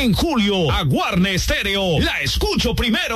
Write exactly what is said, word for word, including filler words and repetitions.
En julio, a Guarne Stereo, la escucho primero.